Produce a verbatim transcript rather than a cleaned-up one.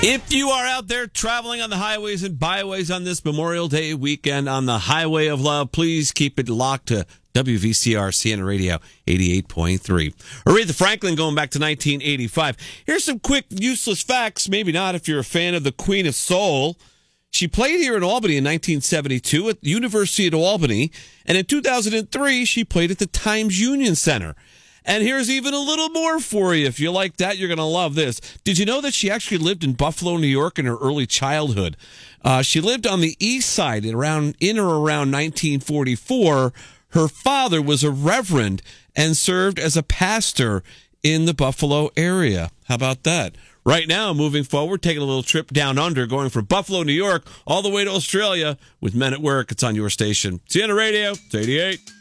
If you are out there traveling on the highways and byways on this Memorial Day weekend on the Highway of Love, please keep it locked to W V C R Siena Radio eighty-eight point three. Aretha Franklin going back to nineteen eighty-five. Here's some quick useless facts, maybe not if you're a fan of the Queen of Soul. She played here in Albany in nineteen seventy-two at the University of Albany, and in two thousand three she played at the Times Union Center. And here's even a little more for you. If you like that, you're going to love this. Did you know that she actually lived in Buffalo, New York in her early childhood? Uh, she lived on the east side in, around, in or around nineteen forty-four. Her father was a reverend and served as a pastor in the Buffalo area. How about that? Right now, moving forward, taking a little trip down under, going from Buffalo, New York, all the way to Australia with Men at Work. It's on your station. Siena Radio, it's eighty-eight.